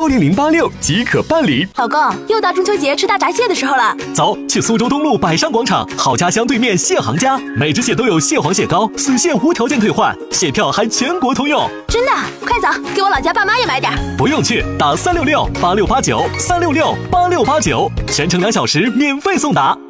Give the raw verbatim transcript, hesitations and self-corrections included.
零零八六即可办理。 老公，又到中秋节吃大闸蟹的时候了， 走，去苏州东路百商广场好家乡对面蟹行家，每只蟹都有蟹黄蟹膏，死蟹无条件退换，蟹票还全国通用。 真的？快走，给我老家爸妈也买点。 不用去，打三六六八六八九三六六八六八九，全程两小时免费送达。